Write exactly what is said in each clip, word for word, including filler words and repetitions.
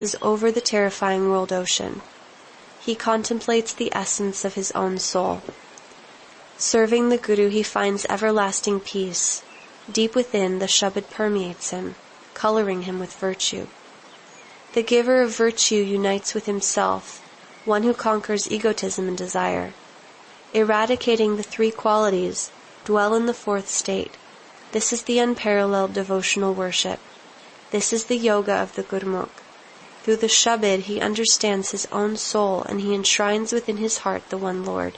is over the terrifying world ocean. He contemplates the essence of his own soul. Serving the Guru, he finds everlasting peace. Deep within, the Shabad permeates him, coloring him with virtue. The giver of virtue unites with himself, one who conquers egotism and desire. Eradicating the three qualities, dwell in the fourth state. This is the unparalleled devotional worship. This is the yoga of the Gurmukh. Through the Shabad, he understands his own soul and he enshrines within his heart the one Lord.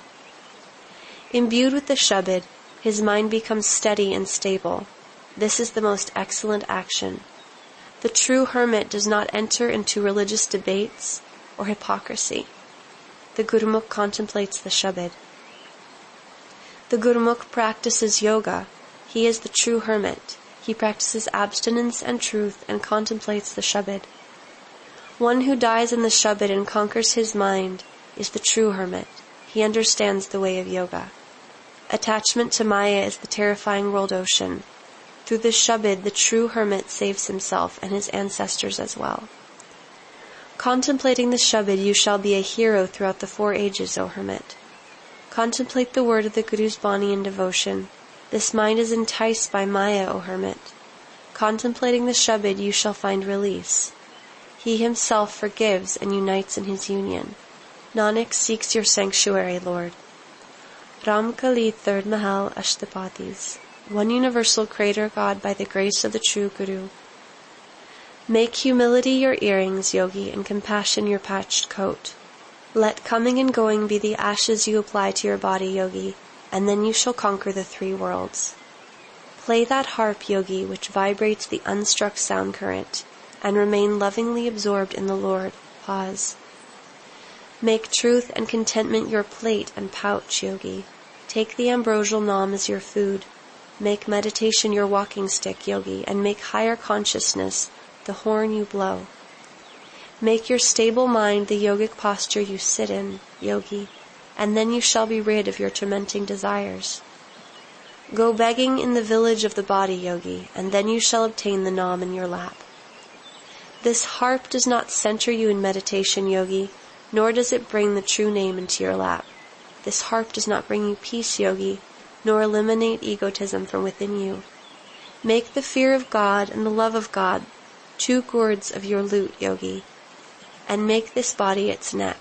Imbued with the Shabad, his mind becomes steady and stable. This is the most excellent action. The true hermit does not enter into religious debates or hypocrisy. The Gurmukh contemplates the Shabad. The Gurmukh practices yoga. He is the true hermit. He practices abstinence and truth and contemplates the Shabad. One who dies in the Shabad and conquers his mind is the true hermit. He understands the way of yoga. Attachment to Maya is the terrifying world ocean. Through the Shabad, the true hermit saves himself and his ancestors as well. Contemplating the Shabad, you shall be a hero throughout the four ages, O hermit. Contemplate the word of the Guru's Bani in devotion. This mind is enticed by Maya, O hermit. Contemplating the Shabad, you shall find release. He himself forgives and unites in his union. Nanak seeks your sanctuary, Lord. Ramkali, third Mahal, Ashtapatis. One universal Creator God by the grace of the true Guru. Make humility your earrings, Yogi, and compassion your patched coat. Let coming and going be the ashes you apply to your body, Yogi, and then you shall conquer the three worlds. Play that harp, Yogi, which vibrates the unstruck sound current, and remain lovingly absorbed in the Lord. Pause. Make truth and contentment your plate and pouch, Yogi. Take the ambrosial nam as your food. Make meditation your walking stick, Yogi, and make higher consciousness the horn you blow. Make your stable mind the yogic posture you sit in, Yogi, and then you shall be rid of your tormenting desires. Go begging in the village of the body, Yogi, and then you shall obtain the nam in your lap. This harp does not center you in meditation, Yogi, nor does it bring the true name into your lap. This harp does not bring you peace, Yogi, nor eliminate egotism from within you. Make the fear of God and the love of God two gourds of your lute, Yogi, and make this body its neck.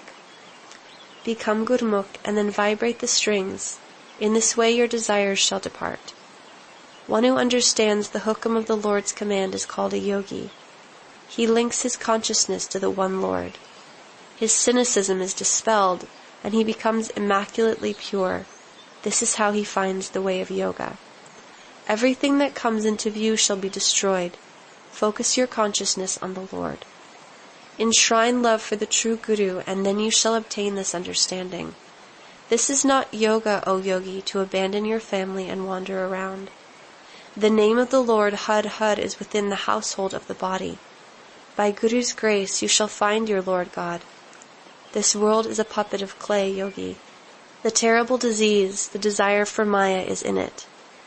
Become Gurmukh and then vibrate the strings. In this way your desires shall depart. One who understands the hukam of the Lord's command is called a yogi. He links his consciousness to the one Lord. His cynicism is dispelled and he becomes immaculately pure. This is how he finds the way of yoga. Everything that comes into view shall be destroyed. Focus your consciousness on the Lord. Enshrine love for the true Guru, and then you shall obtain this understanding. This is not yoga, O yogi, to abandon your family and wander around. The name of the Lord, Had Had, is within the household of the body. By Guru's grace you shall find your Lord God. This world is a puppet of clay, yogi. The terrible disease, the desire for Maya, is in it.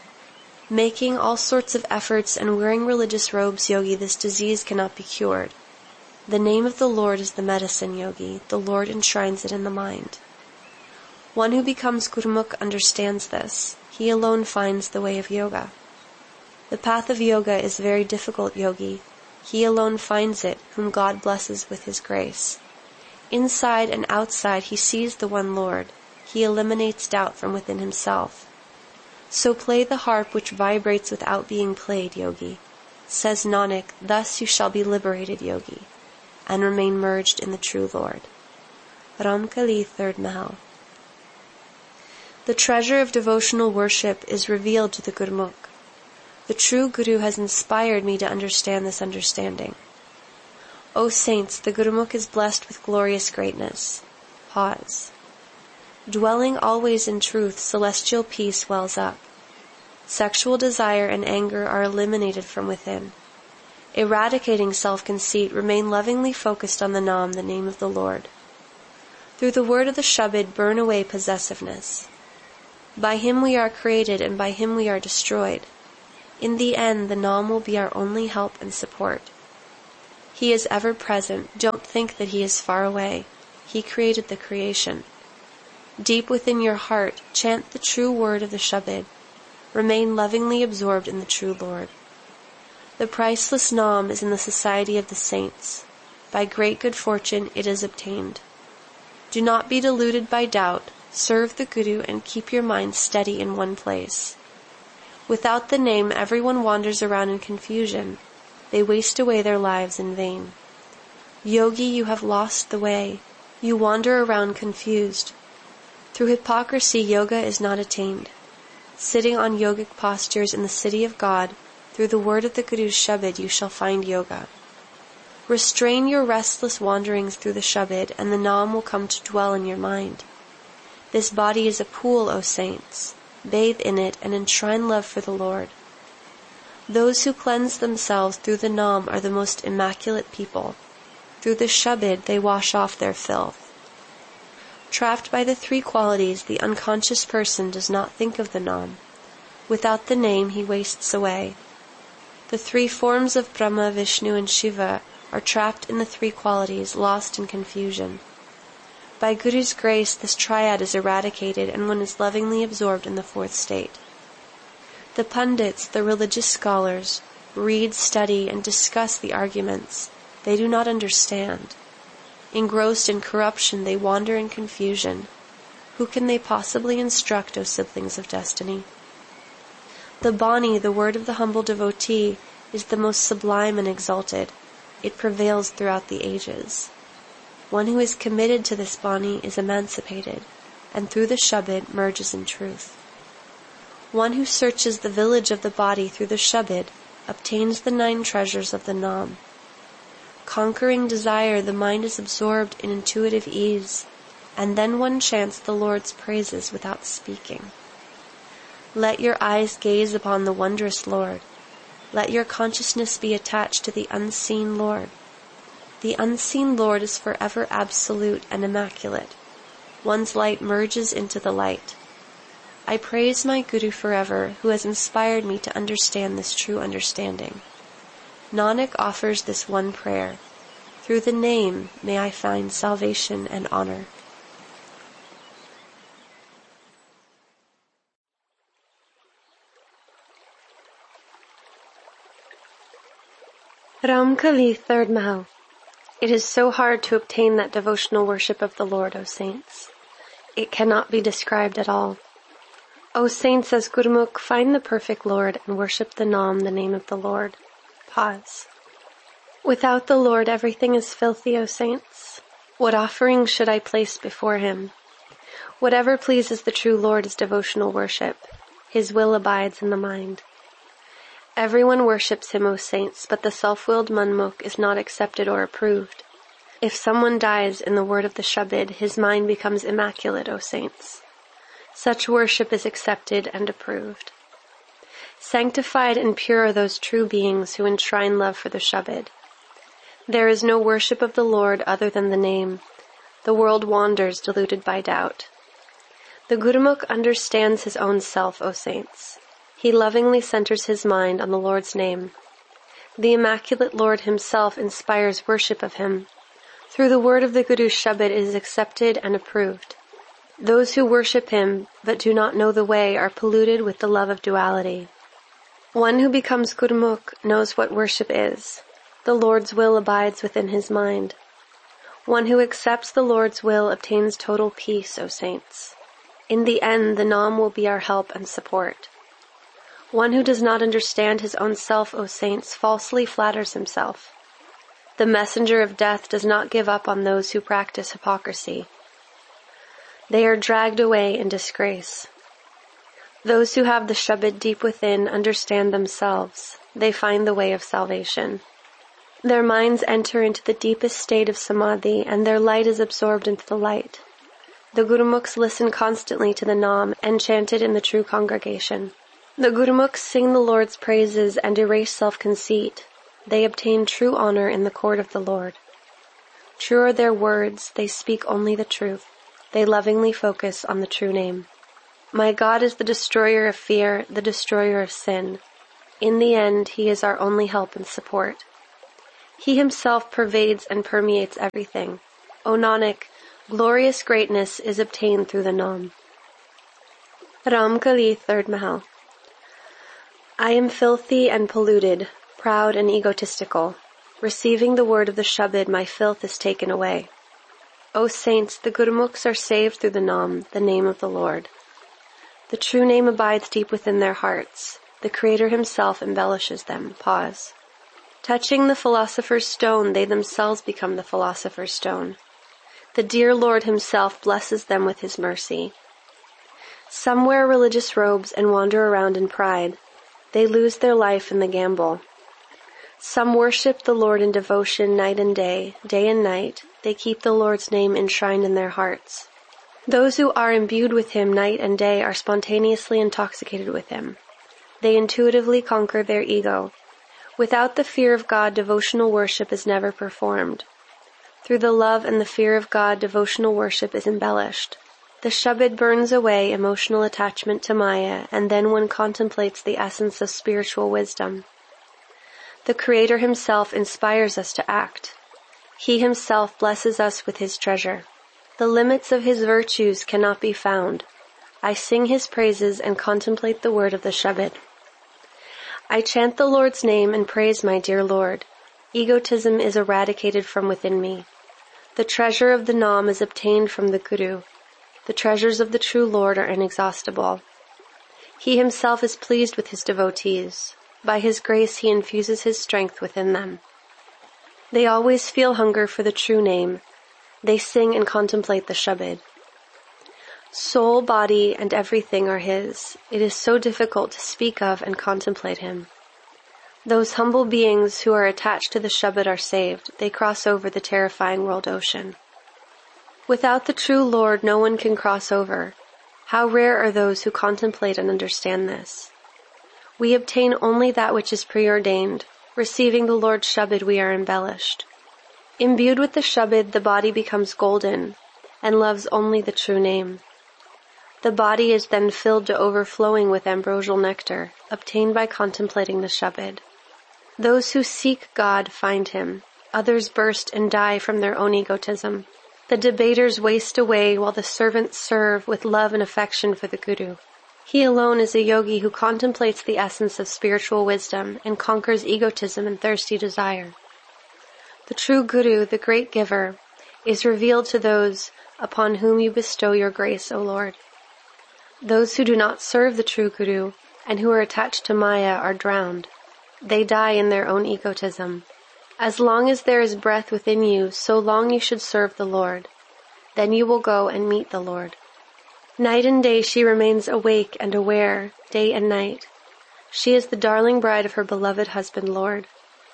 Making all sorts of efforts and wearing religious robes, yogi, this disease cannot be cured. The name of the Lord is the medicine, yogi. The Lord enshrines it in the mind. One who becomes Gurmukh understands this. He alone finds the way of yoga. The path of yoga is very difficult, yogi. He alone finds it, whom God blesses with his grace. Inside and outside he sees the one Lord. He eliminates doubt from within himself. So play the harp which vibrates without being played, yogi. Says Nanak, thus you shall be liberated, yogi, and remain merged in the true Lord. Ramkali, third Mahal. The treasure of devotional worship is revealed to the Gurmukh. The true Guru has inspired me to understand this understanding. O saints, the Gurmukh is blessed with glorious greatness. Pause. Dwelling always in truth, celestial peace wells up. Sexual desire and anger are eliminated from within. Eradicating self-conceit, remain lovingly focused on the Nam, the name of the Lord. Through the word of the Shabad, burn away possessiveness. By him we are created and by him we are destroyed. In the end, the Nam will be our only help and support. He is ever present. Don't think that he is far away. He created the creation. Deep within your heart, chant the true word of the Shabad. Remain lovingly absorbed in the true Lord. The priceless Naam is in the society of the saints. By great good fortune it is obtained. Do not be deluded by doubt. Serve the Guru and keep your mind steady in one place. Without the name, everyone wanders around in confusion. They waste away their lives in vain. Yogi, you have lost the way. You wander around confused. Through hypocrisy, yoga is not attained. Sitting on yogic postures in the city of God, through the word of the Guru's Shabad, you shall find yoga. Restrain your restless wanderings through the Shabad, and the Naam will come to dwell in your mind. This body is a pool, O saints. Bathe in it and enshrine love for the Lord. Those who cleanse themselves through the Naam are the most immaculate people. Through the Shabad they wash off their filth. Trapped by the three qualities, the unconscious person does not think of the Naam. Without the name, he wastes away. The three forms of Brahma, Vishnu, and Shiva are trapped in the three qualities, lost in confusion. By Guru's grace, this triad is eradicated and one is lovingly absorbed in the fourth state. The pundits, the religious scholars, read, study, and discuss the arguments. They do not understand. Engrossed in corruption, they wander in confusion. Who can they possibly instruct, O siblings of destiny? The Bani, the word of the humble devotee, is the most sublime and exalted. It prevails throughout the ages. One who is committed to this Bani is emancipated, and through the Shabad merges in truth. One who searches the village of the body through the Shabad obtains the nine treasures of the Naam. Conquering desire, the mind is absorbed in intuitive ease, and then one chants the Lord's praises without speaking. Let your eyes gaze upon the wondrous Lord. Let your consciousness be attached to the unseen Lord. The unseen Lord is forever absolute and immaculate. One's light merges into the light. I praise my Guru forever, who has inspired me to understand this true understanding. Nanak offers this one prayer. Through the name may I find salvation and honor. Ramkali, third Mahal. It is so hard to obtain that devotional worship of the Lord, O saints. It cannot be described at all. O saints, as Gurmukh, find the perfect Lord and worship the Naam, the name of the Lord. Pause. Without the Lord, everything is filthy, O saints. What offering should I place before him? Whatever pleases the true Lord is devotional worship. His will abides in the mind. Everyone worships him, O saints, but the self-willed Manmukh is not accepted or approved. If someone dies in the word of the Shabad, his mind becomes immaculate, O saints. Such worship is accepted and approved. Sanctified and pure are those true beings who enshrine love for the Shabad. There is no worship of the Lord other than the name. The world wanders deluded by doubt. The Gurmukh understands his own self, O saints. He lovingly centers his mind on the Lord's name. The immaculate Lord himself inspires worship of him. Through the word of the Guru's Shabad it is accepted and approved. Those who worship him but do not know the way are polluted with the love of duality. One who becomes Gurmukh knows what worship is. The Lord's will abides within his mind. One who accepts the Lord's will obtains total peace, O saints. In the end, the Naam will be our help and support. One who does not understand his own self, O saints, falsely flatters himself. The messenger of death does not give up on those who practice hypocrisy. They are dragged away in disgrace. Those who have the Shabad deep within understand themselves. They find the way of salvation. Their minds enter into the deepest state of samadhi, and their light is absorbed into the light. The Gurmukhs listen constantly to the Naam and chant it in the true congregation. The Gurmukhs sing the Lord's praises and erase self-conceit. They obtain true honor in the court of the Lord. True are their words, they speak only the truth. They lovingly focus on the true name. My God is the destroyer of fear, the destroyer of sin. In the end, he is our only help and support. He himself pervades and permeates everything. O Nanak, glorious greatness is obtained through the Nam. Ramkali, third Mahal. I am filthy and polluted, proud and egotistical. Receiving the word of the Shabad, my filth is taken away. O saints, the Gurmukhs are saved through the Nam, the name of the Lord. The true name abides deep within their hearts. The Creator himself embellishes them. Pause. Touching the philosopher's stone, they themselves become the philosopher's stone. The dear Lord himself blesses them with his mercy. Some wear religious robes and wander around in pride. They lose their life in the gamble. Some worship the Lord in devotion night and day, day and night. They keep the Lord's name enshrined in their hearts. Those who are imbued with him night and day are spontaneously intoxicated with him. They intuitively conquer their ego. Without the fear of God, devotional worship is never performed. Through the love and the fear of God, devotional worship is embellished. The Shabad burns away emotional attachment to Maya, and then one contemplates the essence of spiritual wisdom. The Creator himself inspires us to act. He himself blesses us with his treasure. The limits of his virtues cannot be found. I sing his praises and contemplate the word of the Shabad. I chant the Lord's name and praise my dear Lord. Egotism is eradicated from within me. The treasure of the Nam is obtained from the Guru. The treasures of the true Lord are inexhaustible. He himself is pleased with his devotees. By his grace he infuses his strength within them. They always feel hunger for the true name. They sing and contemplate the Shabad. Soul, body, and everything are his. It is so difficult to speak of and contemplate him. Those humble beings who are attached to the Shabad are saved. They cross over the terrifying world ocean. Without the true Lord, no one can cross over. How rare are those who contemplate and understand this. We obtain only that which is preordained. Receiving the Lord's Shabad, we are embellished. Imbued with the Shabad, the body becomes golden and loves only the true name. The body is then filled to overflowing with ambrosial nectar, obtained by contemplating the Shabad. Those who seek God find him. Others burst and die from their own egotism. The debaters waste away while the servants serve with love and affection for the Guru. He alone is a yogi who contemplates the essence of spiritual wisdom and conquers egotism and thirsty desire. The true Guru, the great giver, is revealed to those upon whom you bestow your grace, O Lord. Those who do not serve the true Guru and who are attached to Maya are drowned. They die in their own egotism. As long as there is breath within you, so long you should serve the Lord. Then you will go and meet the Lord. Night and day she remains awake and aware, day and night. She is the darling bride of her beloved husband, Lord.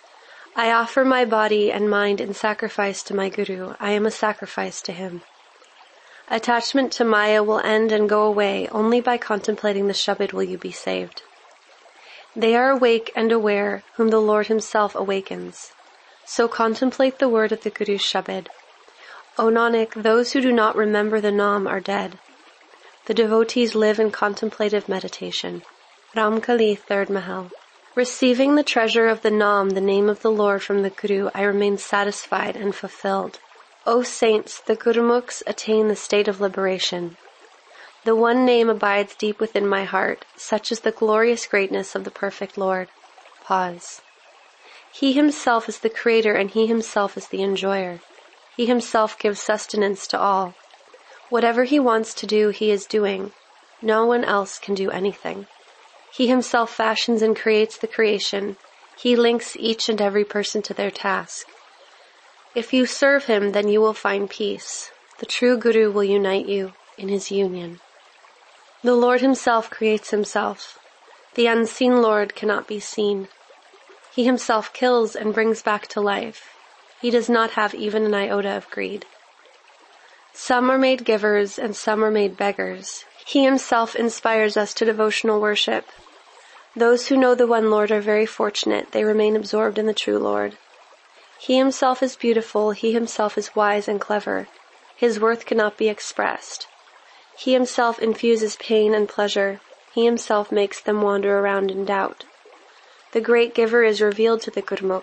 I offer my body and mind in sacrifice to my Guru. I am a sacrifice to him. Attachment to Maya will end and go away. Only by contemplating the Shabad will you be saved. They are awake and aware, whom the Lord himself awakens. So contemplate the word of the Guru's Shabad. O Nanak, those who do not remember the Nam are dead. The devotees live in contemplative meditation. Ramkali, third Mahal. Receiving the treasure of the Nam, the name of the Lord, from the Guru, I remain satisfied and fulfilled. O saints, the Gurmukhs attain the state of liberation. The one name abides deep within my heart. Such is the glorious greatness of the perfect Lord. Pause. He himself is the creator and he himself is the enjoyer. He himself gives sustenance to all. Whatever he wants to do, he is doing. No one else can do anything. He himself fashions and creates the creation. He links each and every person to their task. If you serve him, then you will find peace. The true Guru will unite you in his union. The Lord himself creates himself. The unseen Lord cannot be seen. He himself kills and brings back to life. He does not have even an iota of greed. Some are made givers and some are made beggars. He himself inspires us to devotional worship. Those who know the one Lord are very fortunate. They remain absorbed in the true Lord. He himself is beautiful. He himself is wise and clever. His worth cannot be expressed. He himself infuses pain and pleasure. He himself makes them wander around in doubt. The great giver is revealed to the Gurmukh.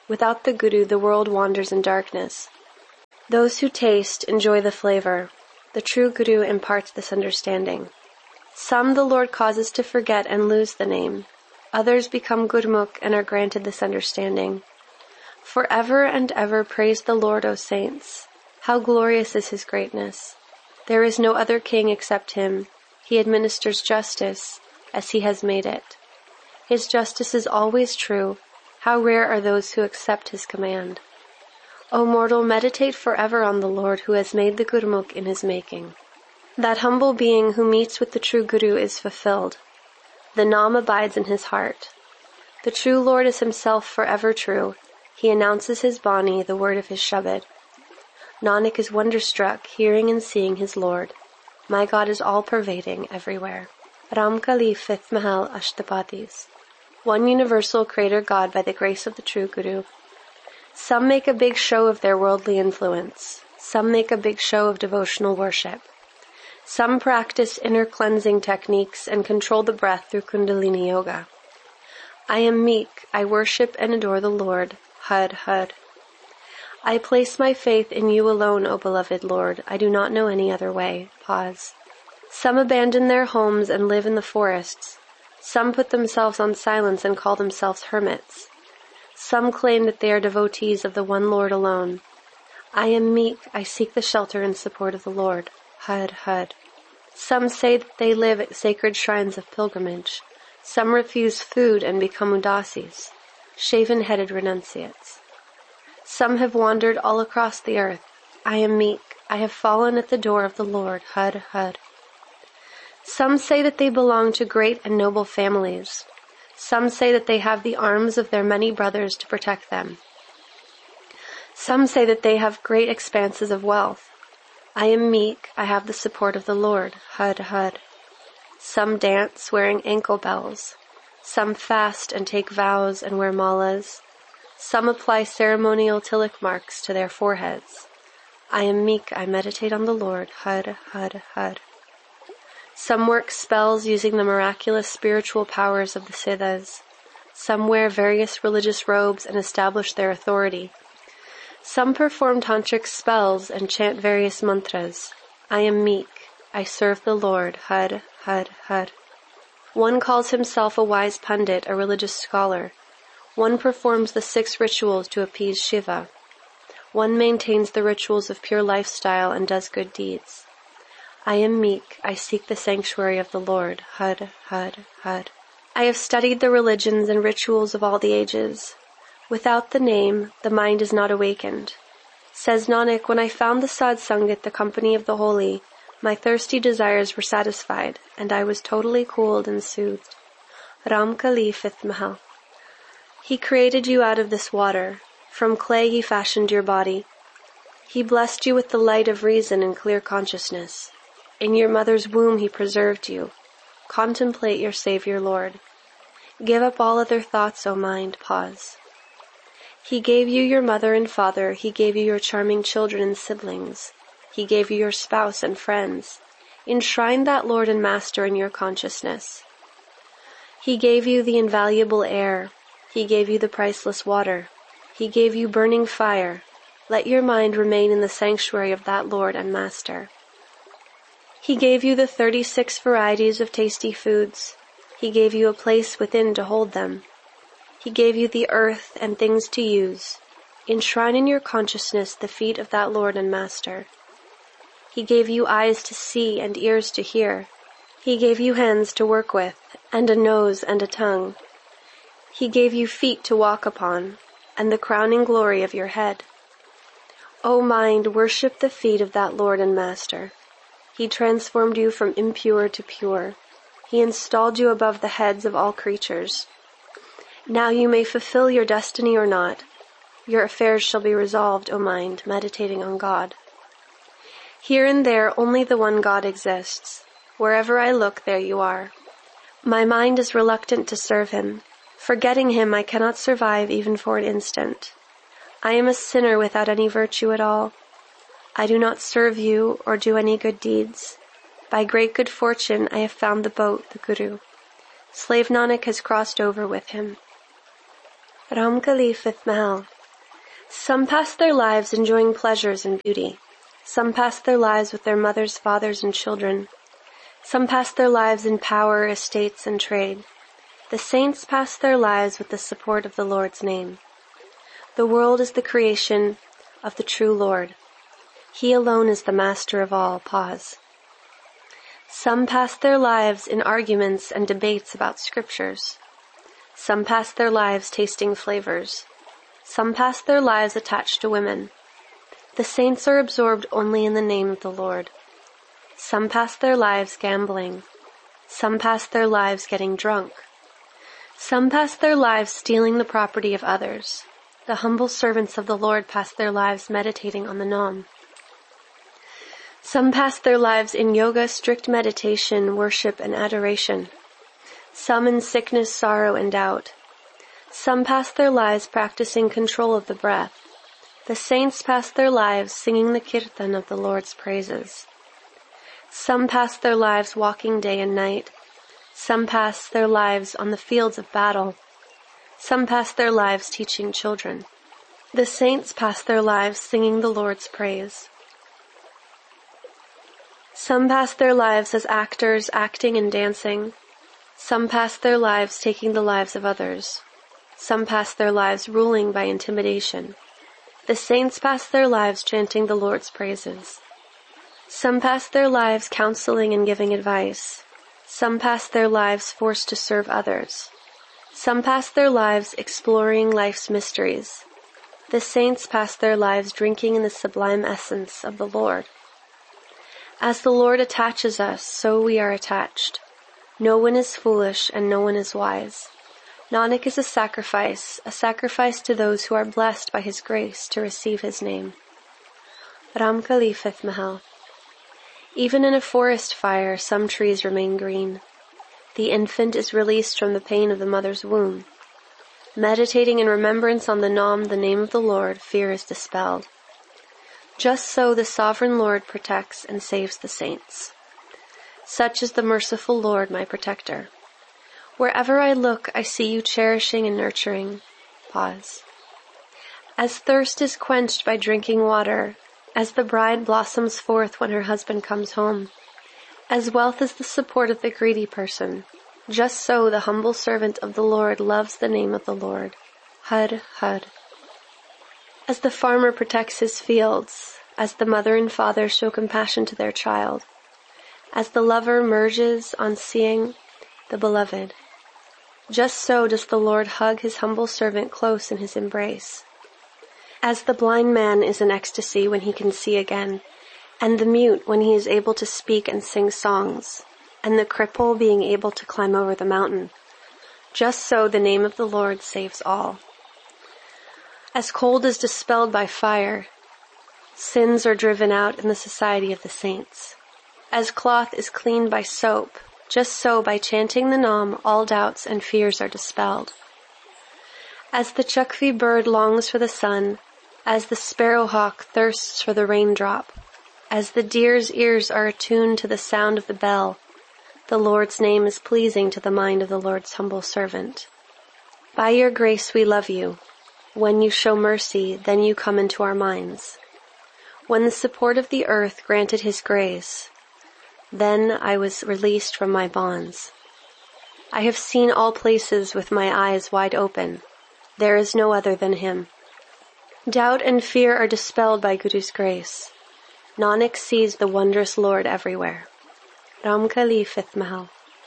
Without the Guru, the world wanders in darkness. Those who taste enjoy the flavor. The true Guru imparts this understanding. Some the Lord causes to forget and lose the name. Others become Gurmukh and are granted this understanding. Forever and ever praise the Lord, O saints. How glorious is his greatness. There is no other king except him. He administers justice as he has made it. His justice is always true. How rare are those who accept his command. O mortal, meditate forever on the Lord who has made the Gurmukh in his making. That humble being who meets with the true Guru is fulfilled. The Nam abides in his heart. The true Lord is himself forever true. He announces his Bani, the word of his Shabad. Nanak is wonderstruck, hearing and seeing his Lord. My God is all-pervading everywhere. Ramkali, fifth Mahal, Ashtapatis. One universal creator God by the grace of the true Guru. Some make a big show of their worldly influence. Some make a big show of devotional worship. Some practice inner cleansing techniques and control the breath through Kundalini Yoga. I am meek. I worship and adore the Lord. Hud, Hud. I place my faith in you alone, O beloved Lord. I do not know any other way. Pause. Some abandon their homes and live in the forests. Some put themselves on silence and call themselves hermits. Some claim that they are devotees of the one Lord alone. I am meek. I seek the shelter and support of the Lord. Hud, Hud. Some say that they live at sacred shrines of pilgrimage. Some refuse food and become udasis, shaven-headed renunciates. Some have wandered all across the earth. I am meek. I have fallen at the door of the Lord. Hud, Hud. Some say that they belong to great and noble families. Some say that they have the arms of their many brothers to protect them. Some say that they have great expanses of wealth. I am meek. I have the support of the Lord. Hud, Hud. Some dance wearing ankle bells. Some fast and take vows and wear malas. Some apply ceremonial tilak marks to their foreheads. I am meek. I meditate on the Lord. Hud, Hud, Hud. Some work spells using the miraculous spiritual powers of the Siddhas. Some wear various religious robes and establish their authority. Some perform tantric spells and chant various mantras. I am meek. I serve the Lord. Hud, Hud, Hud. One calls himself a wise pundit, a religious scholar. One performs the six rituals to appease Shiva. One maintains the rituals of pure lifestyle and does good deeds. I am meek. I seek the sanctuary of the Lord. Hud, Hud, Hud. I have studied the religions and rituals of all the ages. Without the name, the mind is not awakened. Says Nanak, when I found the Sadh Sangat, the company of the holy, my thirsty desires were satisfied, and I was totally cooled and soothed. Ramkali, fifth Mahal. He created you out of this water. From clay he fashioned your body. He blessed you with the light of reason and clear consciousness. In your mother's womb he preserved you. Contemplate your Savior Lord. Give up all other thoughts, O mind. Pause. He gave you your mother and father. He gave you your charming children and siblings. He gave you your spouse and friends. Enshrine that Lord and Master in your consciousness. He gave you the invaluable air. He gave you the priceless water. He gave you burning fire. Let your mind remain in the sanctuary of that Lord and Master. He gave you the thirty-six varieties of tasty foods. He gave you a place within to hold them. He gave you the earth and things to use. Enshrine in your consciousness the feet of that Lord and Master. He gave you eyes to see and ears to hear. He gave you hands to work with, and a nose and a tongue. He gave you feet to walk upon, and the crowning glory of your head. O mind, worship the feet of that Lord and Master. He transformed you from impure to pure. He installed you above the heads of all creatures. Now you may fulfill your destiny or not. Your affairs shall be resolved, O mind, meditating on God. Here and there only the one God exists. Wherever I look, there you are. My mind is reluctant to serve him. Forgetting him, I cannot survive even for an instant. I am a sinner without any virtue at all. I do not serve you or do any good deeds. By great good fortune, I have found the boat, the Guru. Slave Nanak has crossed over with him. Ramkali, fifth Mahal. Some pass their lives enjoying pleasures and beauty. Some pass their lives with their mothers, fathers, and children. Some pass their lives in power, estates, and trade. The saints pass their lives with the support of the Lord's name. The world is the creation of the true Lord. He alone is the master of all. Pause. Some pass their lives in arguments and debates about scriptures. Some pass their lives tasting flavors. Some pass their lives attached to women. The saints are absorbed only in the name of the Lord. Some pass their lives gambling. Some pass their lives getting drunk. Some pass their lives stealing the property of others. The humble servants of the Lord pass their lives meditating on the Nam. Some pass their lives in yoga, strict meditation, worship, and adoration. Some in sickness, sorrow, and doubt. Some pass their lives practicing control of the breath. The saints pass their lives singing the kirtan of the Lord's praises. Some pass their lives walking day and night. Some pass their lives on the fields of battle. Some pass their lives teaching children. The saints pass their lives singing the Lord's praise. Some pass their lives as actors, acting and dancing. Some pass their lives taking the lives of others. Some pass their lives ruling by intimidation. The saints pass their lives chanting the Lord's praises. Some pass their lives counseling and giving advice. Some pass their lives forced to serve others. Some pass their lives exploring life's mysteries. The saints pass their lives drinking in the sublime essence of the Lord. As the Lord attaches us, so we are attached. No one is foolish and no one is wise. Nanak is a sacrifice, a sacrifice to those who are blessed by his grace to receive his name. Ramkali, fifth Mahal. Even in a forest fire, some trees remain green. The infant is released from the pain of the mother's womb. Meditating in remembrance on the Nam, the name of the Lord, fear is dispelled. Just so the sovereign Lord protects and saves the saints. Such is the merciful Lord, my protector. Wherever I look, I see you cherishing and nurturing. Pause. As thirst is quenched by drinking water, as the bride blossoms forth when her husband comes home, as wealth is the support of the greedy person, just so the humble servant of the Lord loves the name of the Lord. Har, Har. As the farmer protects his fields, as the mother and father show compassion to their child, as the lover merges on seeing the beloved, just so does the Lord hug his humble servant close in his embrace. As the blind man is in ecstasy when he can see again, and the mute when he is able to speak and sing songs, and the cripple being able to climb over the mountain, just so the name of the Lord saves all. As cold is dispelled by fire, sins are driven out in the society of the saints. As cloth is cleaned by soap, just so by chanting the Nam, all doubts and fears are dispelled. As the chakvi bird longs for the sun, as the sparrowhawk thirsts for the raindrop, as the deer's ears are attuned to the sound of the bell, the Lord's name is pleasing to the mind of the Lord's humble servant. By your grace we love you. When you show mercy, then you come into our minds. When the support of the earth granted his grace, then I was released from my bonds. I have seen all places with my eyes wide open. There is no other than him. Doubt and fear are dispelled by Guru's grace. Nanak sees the wondrous Lord everywhere. Ramkali, fifth Mahal.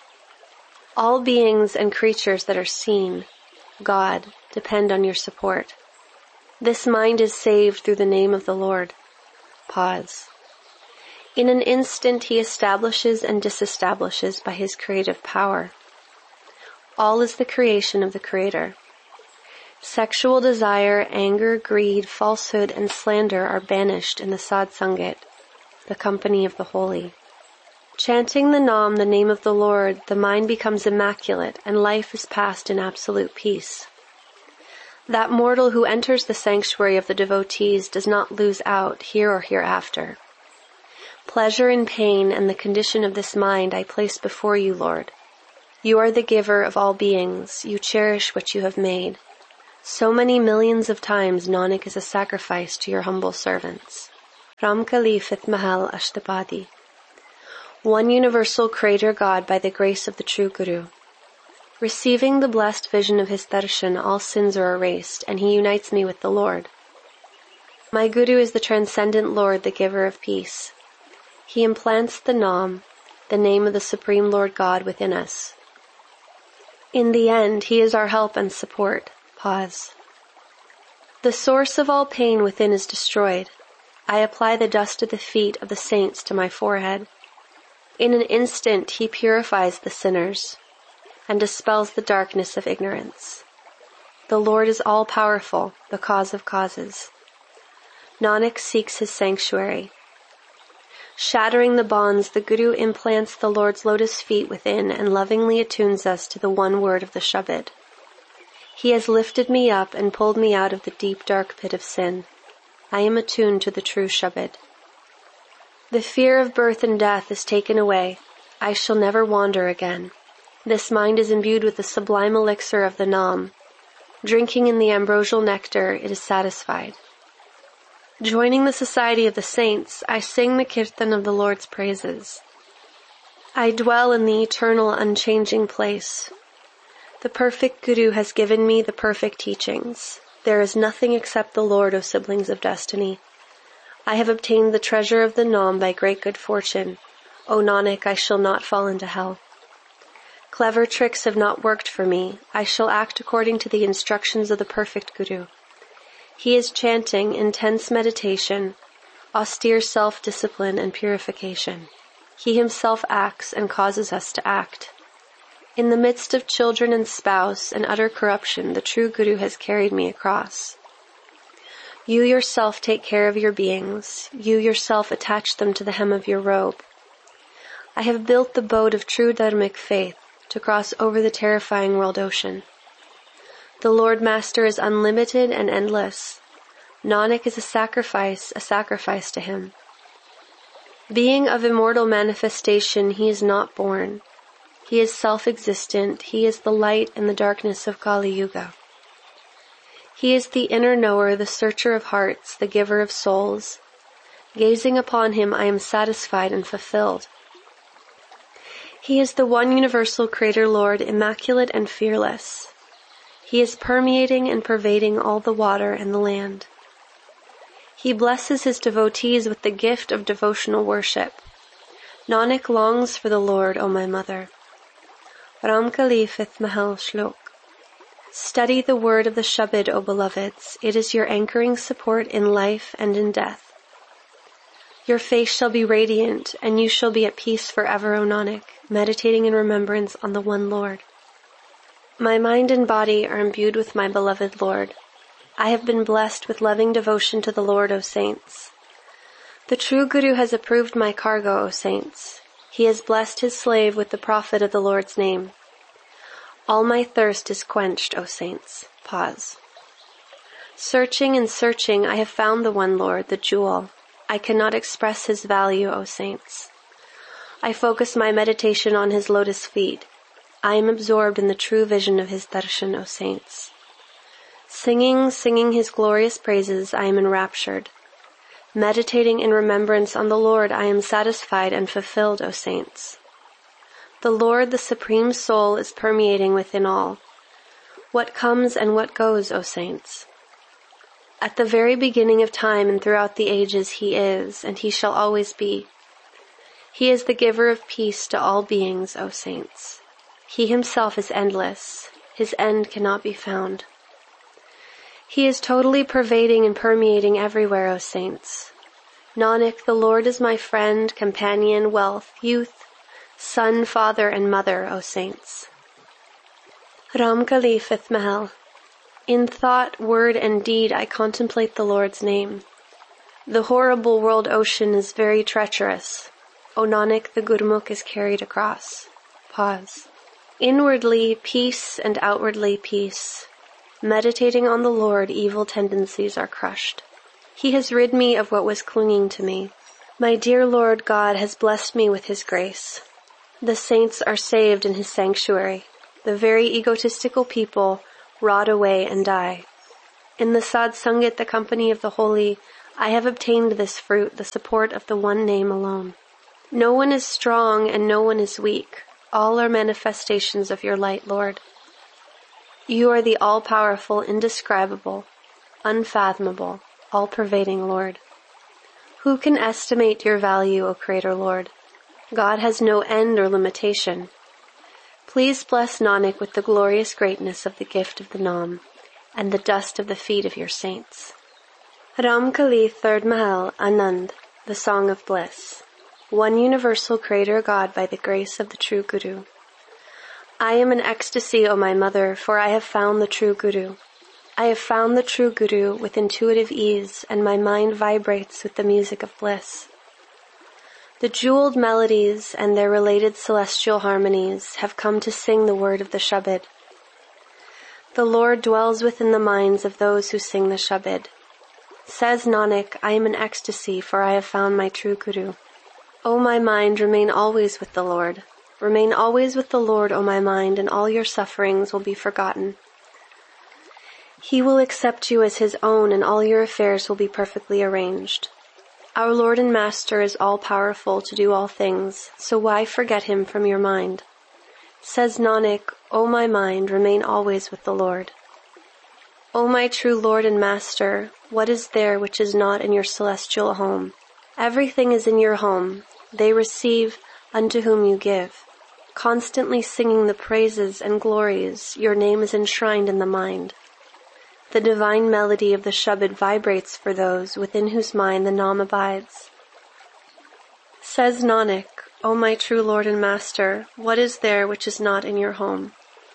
All beings and creatures that are seen, God, depend on your support. This mind is saved through the name of the Lord. Pause. In an instant he establishes and disestablishes by his creative power. All is the creation of the Creator. Sexual desire, anger, greed, falsehood, and slander are banished in the Sadsangat, the company of the holy. Chanting the Nam, the name of the Lord, the mind becomes immaculate and life is passed in absolute peace. That mortal who enters the sanctuary of the devotees does not lose out here or hereafter. Pleasure and pain and the condition of this mind I place before you, Lord. You are the giver of all beings. You cherish what you have made. So many millions of times Nanak is a sacrifice to your humble servants. Ram Kali Fifth Mahal Ashtapadi. One universal Creator God by the grace of the true Guru. Receiving the blessed vision of his darshan, all sins are erased, and he unites me with the Lord. My Guru is the transcendent Lord, the giver of peace. He implants the Nam, the name of the Supreme Lord God, within us. In the end, he is our help and support. Pause. The source of all pain within is destroyed. I apply the dust of the feet of the saints to my forehead. In an instant, he purifies the sinners and dispels the darkness of ignorance. The Lord is all-powerful, the cause of causes. Nanak seeks his sanctuary. Shattering the bonds, the Guru implants the Lord's lotus feet within and lovingly attunes us to the one word of the Shabad. He has lifted me up and pulled me out of the deep dark pit of sin. I am attuned to the true Shabad. The fear of birth and death is taken away. I shall never wander again. This mind is imbued with the sublime elixir of the Nam. Drinking in the ambrosial nectar, it is satisfied. Joining the society of the saints, I sing the kirtan of the Lord's praises. I dwell in the eternal, unchanging place. The perfect Guru has given me the perfect teachings. There is nothing except the Lord, O siblings of destiny. I have obtained the treasure of the Nam by great good fortune. O Nanak, I shall not fall into hell. Clever tricks have not worked for me. I shall act according to the instructions of the perfect Guru. He is chanting intense meditation, austere self-discipline and purification. He himself acts and causes us to act. In the midst of children and spouse and utter corruption, the true Guru has carried me across. You yourself take care of your beings. You yourself attach them to the hem of your robe. I have built the boat of true dharmic faith to cross over the terrifying world ocean. The Lord Master is unlimited and endless. Nanak is a sacrifice, a sacrifice to him. Being of immortal manifestation, he is not born. He is self-existent. He is the light in the darkness of Kali Yuga. He is the inner knower, the searcher of hearts, the giver of souls. Gazing upon him, I am satisfied and fulfilled. He is the one universal Creator Lord, immaculate and fearless. He is permeating and pervading all the water and the land. He blesses his devotees with the gift of devotional worship. Nanak longs for the Lord, O my mother. Ram Kali Fifth Mahal Shlok. Study the word of the Shabad, O beloveds. It is your anchoring support in life and in death. Your face shall be radiant, and you shall be at peace forever, O Nanak, meditating in remembrance on the one Lord. My mind and body are imbued with my beloved Lord. I have been blessed with loving devotion to the Lord, O saints. The true Guru has approved my cargo, O saints. He has blessed his slave with the profit of the Lord's name. All my thirst is quenched, O saints. Pause. Searching and searching, I have found the one Lord, the jewel. I cannot express his value, O saints. I focus my meditation on his lotus feet. I am absorbed in the true vision of his darshan, O saints. Singing, singing his glorious praises, I am enraptured. Meditating in remembrance on the Lord, I am satisfied and fulfilled, O saints. The Lord, the Supreme Soul, is permeating within all. What comes and what goes, O saints? At the very beginning of time and throughout the ages he is, and he shall always be. He is the giver of peace to all beings, O saints. He himself is endless. His end cannot be found. He is totally pervading and permeating everywhere, O saints. Nanak, the Lord is my friend, companion, wealth, youth, son, father, and mother, O saints. Ram Kali Fifth Mahal. In thought, word, and deed I contemplate the Lord's name. The horrible world ocean is very treacherous. O Nanak, the Gurmukh is carried across. Pause. Inwardly peace and outwardly peace. Meditating on the Lord, evil tendencies are crushed. He has rid me of what was clinging to me. My dear Lord God has blessed me with his grace. The saints are saved in his sanctuary. The very egotistical people rot away and die. In the Satsangit, the company of the holy, I have obtained this fruit, the support of the one name alone. No one is strong and no one is weak. All are manifestations of your light, Lord. You are the all-powerful, indescribable, unfathomable, all-pervading Lord. Who can estimate your value, O Creator Lord? God has no end or limitation. Please bless Nanak with the glorious greatness of the gift of the Nam and the dust of the feet of your saints. Ramkali, third Mahal, Anand, the Song of Bliss. One universal Creator God by the grace of the true Guru. I am in ecstasy, O my mother, for I have found the true Guru. I have found the true Guru with intuitive ease, and my mind vibrates with the music of bliss. The jeweled melodies and their related celestial harmonies have come to sing the word of the Shabad. The Lord dwells within the minds of those who sing the Shabad. Says Nanak, I am in ecstasy, for I have found my true Guru. O my mind, remain always with the Lord. Remain always with the Lord, O my mind, and all your sufferings will be forgotten. He will accept you as his own, and all your affairs will be perfectly arranged. Our Lord and Master is all-powerful to do all things, so why forget him from your mind? Says Nanak, O my mind, remain always with the Lord. O my true Lord and Master, what is there which is not in your celestial home? Everything is in your home. They receive unto whom you give. Constantly singing the praises and glories, your name is enshrined in the mind. The divine melody of the Shabad vibrates for those within whose mind the Nam abides. Says Nanak, O my true Lord and Master, what is there which is not in your home?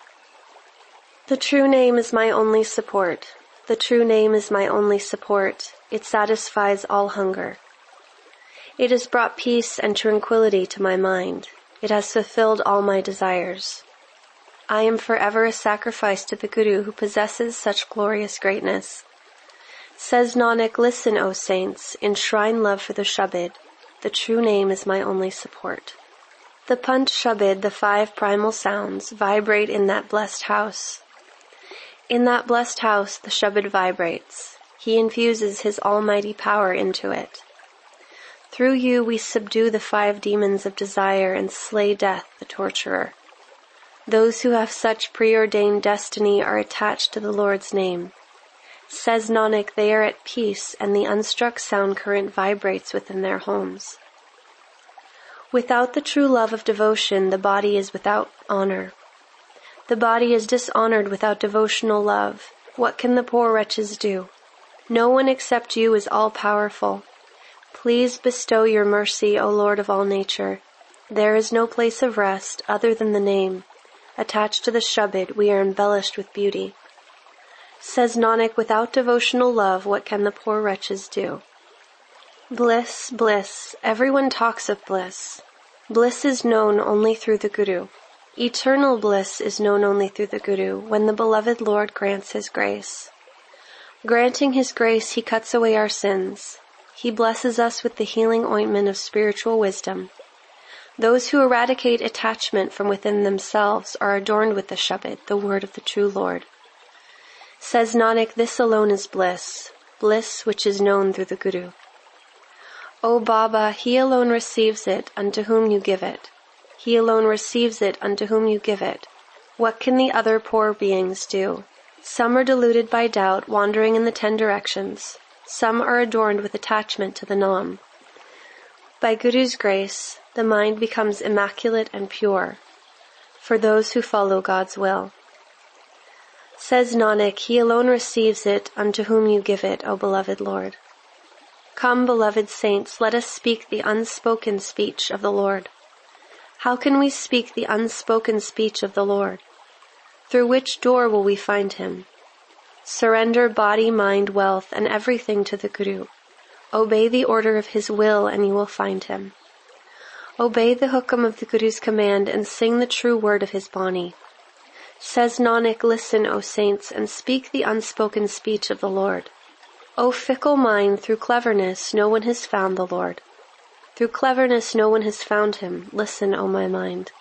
The true name is my only support. The true name is my only support. It satisfies all hunger. It has brought peace and tranquility to my mind. It has fulfilled all my desires. I am forever a sacrifice to the Guru who possesses such glorious greatness. Says Nanak, listen, O saints, enshrine love for the Shabad. The true name is my only support. The Pant Shabad, the five primal sounds, vibrate in that blessed house. In that blessed house, the Shabad vibrates. He infuses his almighty power into it. Through you we subdue the five demons of desire and slay death, the torturer. Those who have such preordained destiny are attached to the Lord's name. Says Nanak, they are at peace, and the unstruck sound current vibrates within their homes. Without the true love of devotion, the body is without honor. The body is dishonored without devotional love. What can the poor wretches do? No one except you is all-powerful. Please bestow your mercy, O Lord of all nature. There is no place of rest other than the name. Attached to the Shabad, we are embellished with beauty. Says Nanak, without devotional love, what can the poor wretches do? Bliss, bliss, everyone talks of bliss. Bliss is known only through the Guru. Eternal bliss is known only through the Guru, when the beloved Lord grants his grace. Granting his grace, he cuts away our sins. He blesses us with the healing ointment of spiritual wisdom. Those who eradicate attachment from within themselves are adorned with the Shabad, the word of the true Lord. Says Nanak, this alone is bliss, bliss which is known through the Guru. O Baba, he alone receives it unto whom you give it. He alone receives it unto whom you give it. What can the other poor beings do? Some are deluded by doubt, wandering in the ten directions. Some are adorned with attachment to the Nam. By Guru's grace, the mind becomes immaculate and pure for those who follow God's will. Says Nanak, he alone receives it unto whom you give it, O beloved Lord. Come, beloved saints, let us speak the unspoken speech of the Lord. How can we speak the unspoken speech of the Lord? Through which door will we find him? Surrender body, mind, wealth, and everything to the Guru. Obey the order of his will, and you will find him. Obey the hukam of the Guru's command, and sing the true word of his Bani. Says Nanak, listen, O saints, and speak the unspoken speech of the Lord. O fickle mind, through cleverness no one has found the Lord. Through cleverness no one has found him. Listen, O my mind.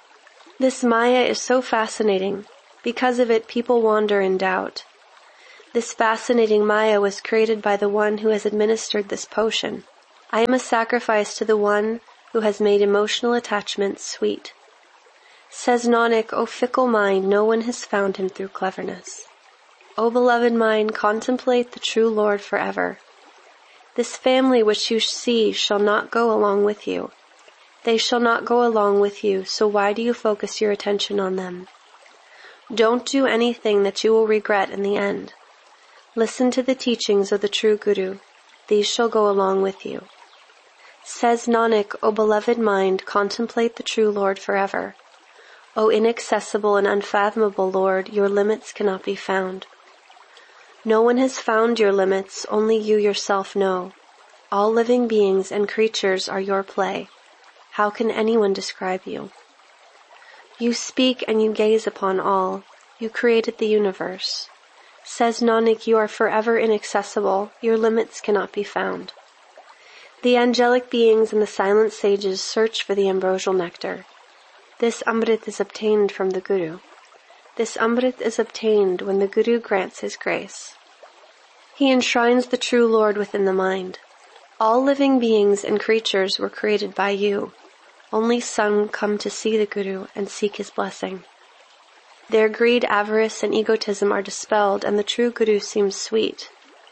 This Maya is so fascinating. Because of it, people wander in doubt. This fascinating Maya was created by the one who has administered this potion. I am a sacrifice to the one who has made emotional attachments sweet. Says Nanak, O fickle mind, no one has found him through cleverness. O beloved mind, contemplate the true Lord forever. This family which you see shall not go along with you. They shall not go along with you, so why do you focus your attention on them? Don't do anything that you will regret in the end. Listen to the teachings of the true Guru. These shall go along with you. Says Nanak, O beloved mind, contemplate the true Lord forever. O inaccessible and unfathomable Lord, your limits cannot be found. No one has found your limits, only you yourself know. All living beings and creatures are your play. How can anyone describe you? You speak and you gaze upon all. You created the universe. Says Nanak, you are forever inaccessible. Your limits cannot be found. The angelic beings and the silent sages search for the ambrosial nectar. This Amrit is obtained from the Guru. This Amrit is obtained when the Guru grants his grace. He enshrines the true Lord within the mind. All living beings and creatures were created by you. Only some come to see the Guru and seek his blessing. Their greed, avarice, and egotism are dispelled, and the true Guru seems sweet.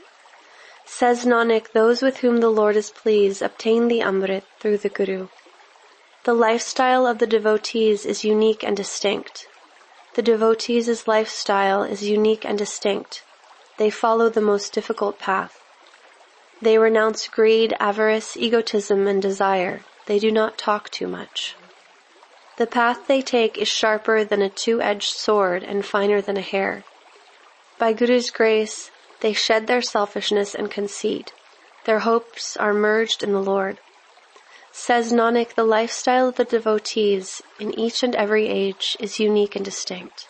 Says Nanak, those with whom the Lord is pleased obtain the Amrit through the Guru. The lifestyle of the devotees is unique and distinct. The devotees' lifestyle is unique and distinct. They follow the most difficult path. They renounce greed, avarice, egotism, and desire. They do not talk too much. The path they take is sharper than a two-edged sword and finer than a hair. By Guru's grace, they shed their selfishness and conceit. Their hopes are merged in the Lord. Says Nanak, the lifestyle of the devotees in each and every age is unique and distinct.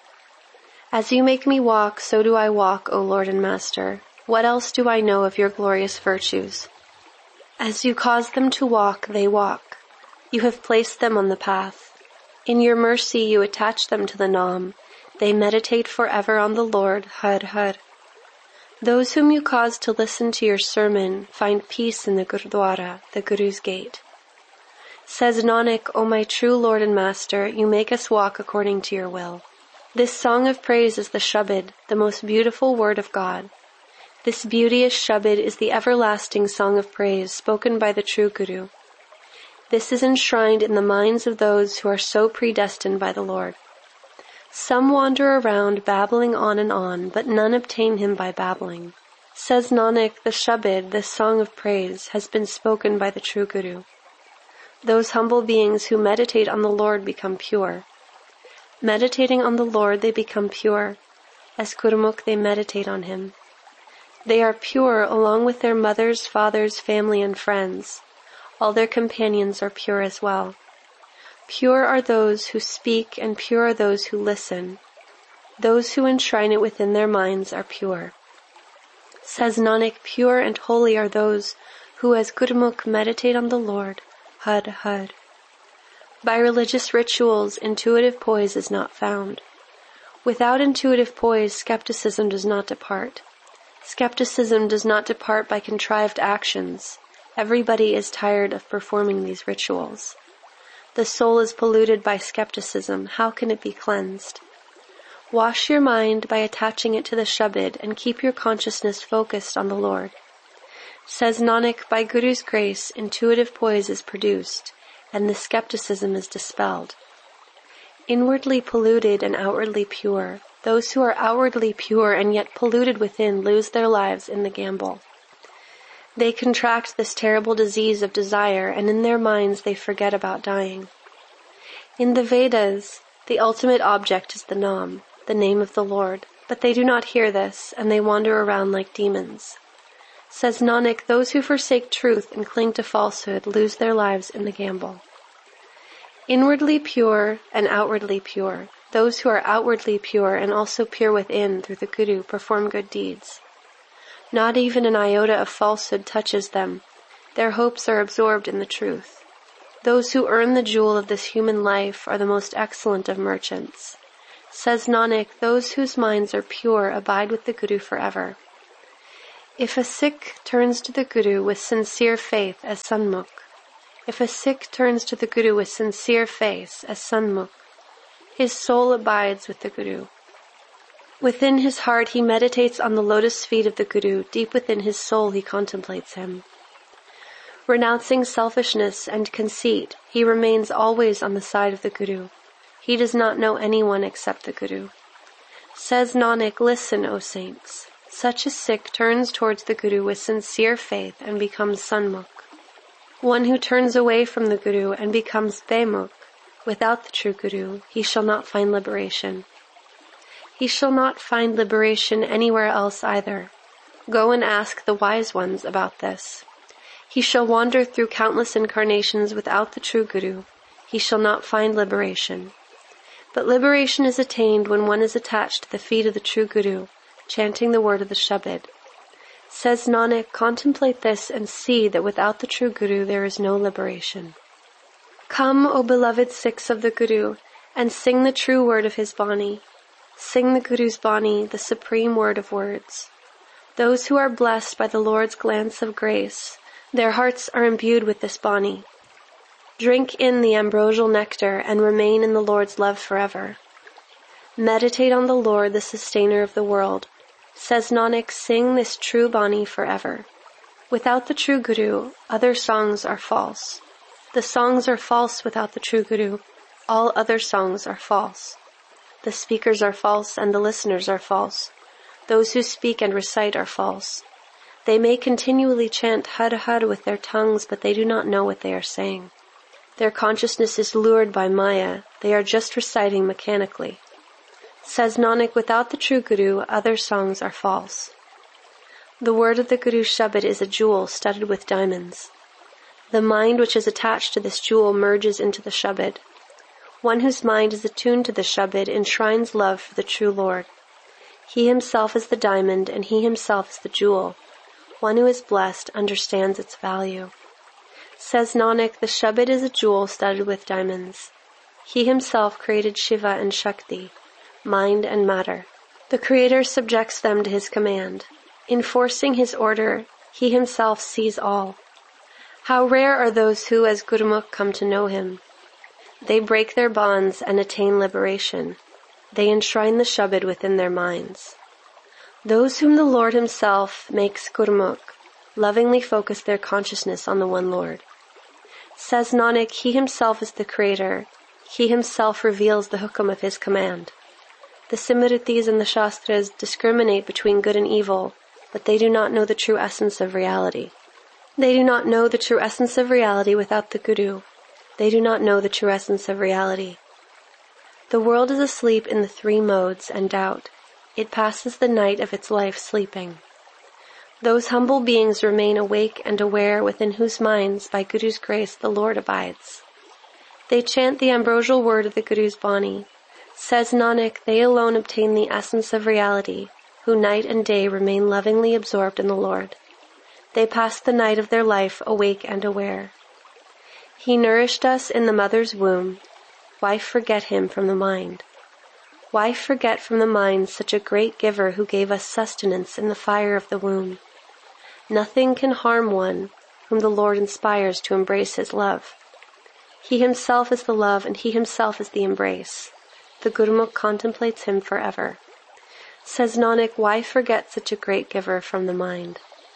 As you make me walk, so do I walk, O Lord and Master. What else do I know of your glorious virtues? As you cause them to walk, they walk. You have placed them on the path. In your mercy you attach them to the Naam. They meditate forever on the Lord, Har Har. Those whom you cause to listen to your sermon find peace in the Gurdwara, the Guru's gate. Says Nanak, O my true Lord and Master, you make us walk according to your will. This song of praise is the Shabad, the most beautiful word of God. This beauteous Shabad is the everlasting song of praise spoken by the true Guru. This is enshrined in the minds of those who are so predestined by the Lord. Some wander around babbling on and on, but none obtain him by babbling. Says Nanak, the Shabad, this song of praise, has been spoken by the true Guru. Those humble beings who meditate on the Lord become pure. Meditating on the Lord, they become pure. As Gurmukh, they meditate on him. They are pure along with their mothers, fathers, family, and friends. All their companions are pure as well. Pure are those who speak, and pure are those who listen. Those who enshrine it within their minds are pure. Says Nanak, pure and holy are those who as Gurmukh meditate on the Lord, Har Har. By religious rituals, intuitive poise is not found. Without intuitive poise, skepticism does not depart. Skepticism does not depart by contrived actions. Everybody is tired of performing these rituals. The soul is polluted by skepticism. How can it be cleansed? Wash your mind by attaching it to the Shabad and keep your consciousness focused on the Lord. Says Nanak, by Guru's grace, intuitive poise is produced, and the skepticism is dispelled. Inwardly polluted and outwardly pure, those who are outwardly pure and yet polluted within lose their lives in the gamble. They contract this terrible disease of desire, and in their minds they forget about dying. In the Vedas, the ultimate object is the Naam, the name of the Lord, but they do not hear this, and they wander around like demons. Says Nanak, those who forsake truth and cling to falsehood lose their lives in the gamble. Inwardly pure and outwardly pure, those who are outwardly pure and also pure within through the Guru perform good deeds. Not even an iota of falsehood touches them. Their hopes are absorbed in the truth. Those who earn the jewel of this human life are the most excellent of merchants. Says Nanak, those whose minds are pure abide with the Guru forever. If a Sikh turns to the Guru with sincere faith as Sanmukh, if a Sikh turns to the Guru with sincere faith as Sanmukh, his soul abides with the Guru. Within his heart he meditates on the lotus feet of the Guru, deep within his soul he contemplates him. Renouncing selfishness and conceit, he remains always on the side of the Guru. He does not know anyone except the Guru. Says Nanak, listen, O saints. Such a Sikh turns towards the Guru with sincere faith and becomes Sanmukh. One who turns away from the Guru and becomes Bemukh, without the true Guru, he shall not find liberation. He shall not find liberation anywhere else either. Go and ask the wise ones about this. He shall wander through countless incarnations without the true Guru. He shall not find liberation. But liberation is attained when one is attached to the feet of the true Guru, chanting the word of the Shabad. Says Nanak, contemplate this and see that without the true Guru there is no liberation. Come, O beloved Sikhs of the Guru, and sing the true word of his Bani. Sing the Guru's Bani, the supreme word of words. Those who are blessed by the Lord's glance of grace, their hearts are imbued with this Bani. Drink in the ambrosial nectar and remain in the Lord's love forever. Meditate on the Lord, the sustainer of the world. Says Nanak, sing this true Bani forever. Without the true Guru, other songs are false. The songs are false without the true Guru. All other songs are false. The speakers are false and the listeners are false. Those who speak and recite are false. They may continually chant Har Har with their tongues, but they do not know what they are saying. Their consciousness is lured by Maya. They are just reciting mechanically. Says Nanak, without the true Guru, other songs are false. The word of the Guru's Shabad is a jewel studded with diamonds. The mind which is attached to this jewel merges into the Shabad. One whose mind is attuned to the Shabad enshrines love for the true Lord. He himself is the diamond and he himself is the jewel. One who is blessed understands its value. Says Nanak, the Shabad is a jewel studded with diamonds. He himself created Shiva and Shakti, mind and matter. The Creator subjects them to his command. Enforcing his order, he himself sees all. How rare are those who as Gurmukh come to know him. They break their bonds and attain liberation. They enshrine the Shabad within their minds. Those whom the Lord himself makes Gurmukh lovingly focus their consciousness on the one Lord. Says Nanak, he himself is the Creator. He himself reveals the hukam of his command. The Simritis and the Shastras discriminate between good and evil, but they do not know the true essence of reality. They do not know the true essence of reality without the Guru. They do not know the true essence of reality. The world is asleep in the three modes and doubt. It passes the night of its life sleeping. Those humble beings remain awake and aware within whose minds, by Guru's grace, the Lord abides. They chant the ambrosial word of the Guru's Bani. Says Nanak, they alone obtain the essence of reality, who night and day remain lovingly absorbed in the Lord. They pass the night of their life awake and aware. He nourished us in the mother's womb. Why forget him from the mind? Why forget from the mind such a great giver who gave us sustenance in the fire of the womb? Nothing can harm one whom the Lord inspires to embrace his love. He himself is the love and he himself is the embrace. The Gurmukh contemplates him forever. Says Nanak, why forget such a great giver from the mind?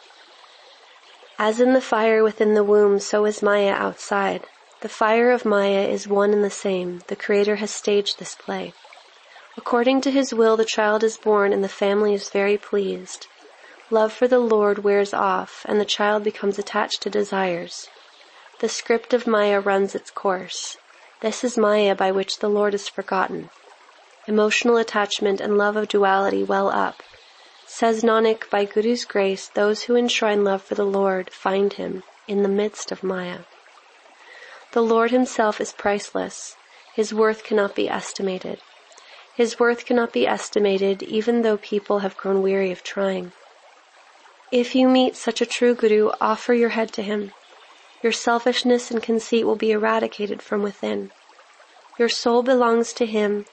As in the fire within the womb, so is Maya outside. The fire of Maya is one and the same. The Creator has staged this play. According to his will, the child is born and the family is very pleased. Love for the Lord wears off and the child becomes attached to desires. The script of Maya runs its course. This is Maya by which the Lord is forgotten. Emotional attachment and love of duality well up. Says Nanak, by Guru's grace, those who enshrine love for the Lord find him in the midst of Maya. The Lord himself is priceless. His worth cannot be estimated. His worth cannot be estimated even though people have grown weary of trying. If you meet such a true Guru, offer your head to him. Your selfishness and conceit will be eradicated from within. Your soul belongs to him.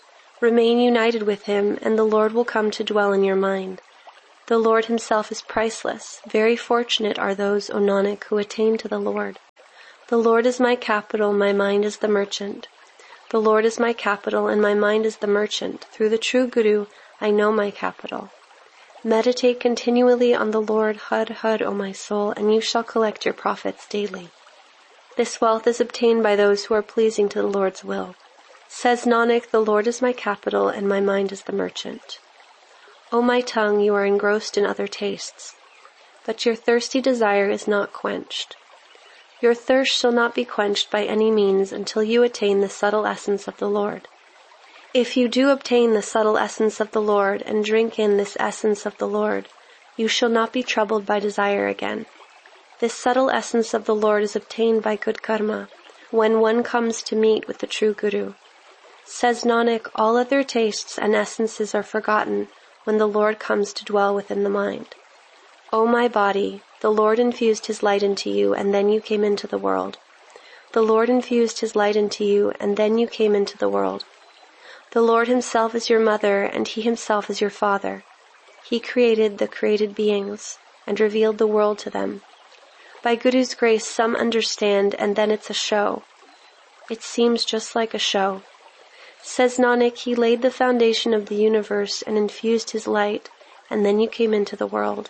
Remain united with him, and the Lord will come to dwell in your mind. The Lord himself is priceless. Very fortunate are those, O Nanak, who attain to the Lord. The Lord is my capital, my mind is the merchant. The Lord is my capital, and my mind is the merchant. Through the true Guru, I know my capital. Meditate continually on the Lord, Har Har, O my soul, and you shall collect your profits daily. This wealth is obtained by those who are pleasing to the Lord's will. Says Nanak, the Lord is my capital, and my mind is the merchant. O my tongue, you are engrossed in other tastes, but your thirsty desire is not quenched. Your thirst shall not be quenched by any means until you attain the subtle essence of the Lord. If you do obtain the subtle essence of the Lord and drink in this essence of the Lord, you shall not be troubled by desire again. This subtle essence of the Lord is obtained by good karma, when one comes to meet with the true Guru. Says Nanak, all other tastes and essences are forgotten when the Lord comes to dwell within the mind. O my body, the Lord infused his light into you, and then you came into the world. The Lord infused his light into you, and then you came into the world. The Lord himself is your mother, and he himself is your father. He created the created beings, and revealed the world to them. By Guru's grace, some understand, and then it's a show. It seems just like a show. Says Nanak, he laid the foundation of the universe and infused his light, and then you came into the world.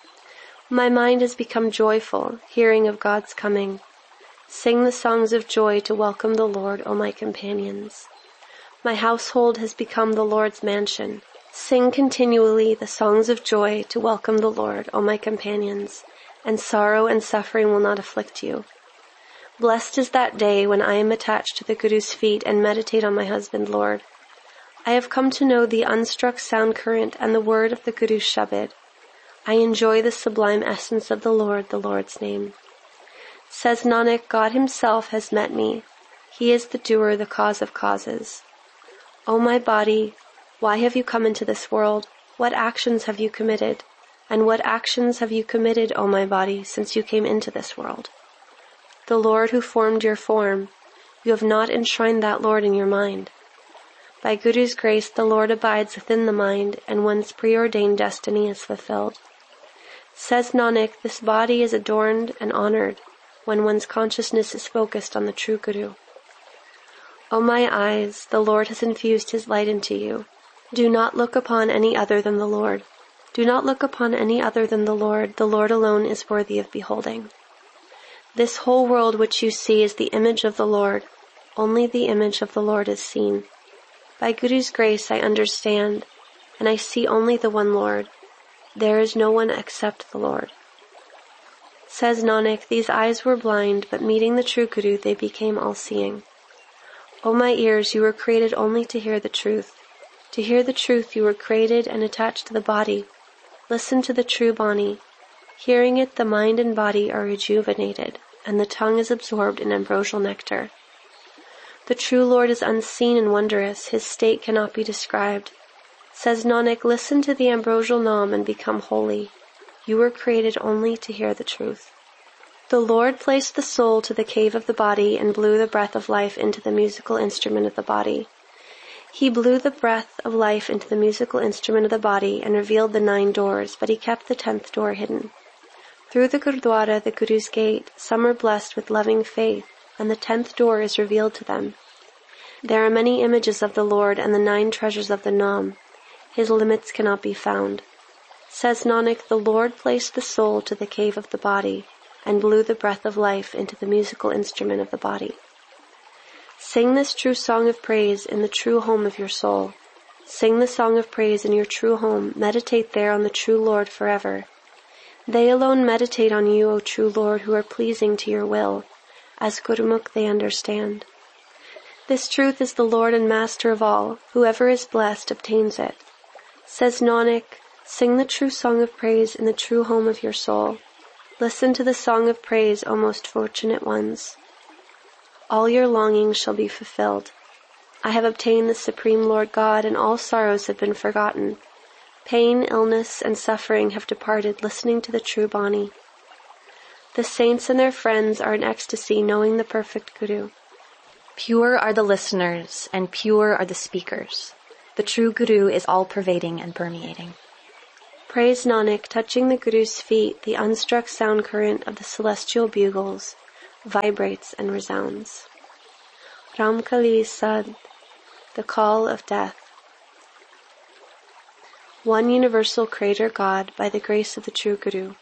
My mind has become joyful, hearing of God's coming. Sing the songs of joy to welcome the Lord, O my companions. My household has become the Lord's mansion. Sing continually the songs of joy to welcome the Lord, O my companions, and sorrow and suffering will not afflict you. Blessed is that day when I am attached to the Guru's feet and meditate on my husband, Lord. I have come to know the unstruck sound current and the word of the Guru's Shabad. I enjoy the sublime essence of the Lord, the Lord's name. Says Nanak, God himself has met me. He is the doer, the cause of causes. O my body, why have you come into this world? What actions have you committed? And what actions have you committed, O my body, since you came into this world? The Lord who formed your form, you have not enshrined that Lord in your mind. By Guru's grace, the Lord abides within the mind, and one's preordained destiny is fulfilled. Says Nanak, this body is adorned and honored when one's consciousness is focused on the true Guru. O my eyes, the Lord has infused his light into you. Do not look upon any other than the Lord. Do not look upon any other than the Lord. The Lord alone is worthy of beholding. This whole world which you see is the image of the Lord. Only the image of the Lord is seen. By Guru's grace I understand, and I see only the one Lord. There is no one except the Lord. Says Nanak, these eyes were blind, but meeting the true Guru, they became all-seeing. O my ears, you were created only to hear the truth. To hear the truth, you were created and attached to the body. Listen to the true Bani. Hearing it, the mind and body are rejuvenated, and the tongue is absorbed in ambrosial nectar. The true Lord is unseen and wondrous. His state cannot be described. Says Nanak, listen to the ambrosial Naam and become holy. You were created only to hear the truth. The Lord placed the soul to the cave of the body and blew the breath of life into the musical instrument of the body. He blew the breath of life into the musical instrument of the body and revealed the nine doors, but he kept the tenth door hidden. Through the Gurdwara, the Guru's gate, some are blessed with loving faith, and the tenth door is revealed to them. There are many images of the Lord and the nine treasures of the Naam. His limits cannot be found. Says Nanak, the Lord placed the soul to the cave of the body and blew the breath of life into the musical instrument of the body. Sing this true song of praise in the true home of your soul. Sing the song of praise in your true home. Meditate there on the true Lord forever. They alone meditate on you, O true Lord, who are pleasing to your will. As Gurmukh they understand. This truth is the Lord and Master of all. Whoever is blessed obtains it. Says Nanak, sing the true song of praise in the true home of your soul. Listen to the song of praise, O most fortunate ones. All your longings shall be fulfilled. I have obtained the Supreme Lord God, and all sorrows have been forgotten. Pain, illness, and suffering have departed listening to the true Bani. The saints and their friends are in ecstasy knowing the perfect Guru. Pure are the listeners, and pure are the speakers. The true Guru is all-pervading and permeating. Praise Nanak, touching the Guru's feet, the unstruck sound current of the celestial bugles vibrates and resounds. Ramkali Sad, the call of death. One universal Creator God by the grace of the true Guru.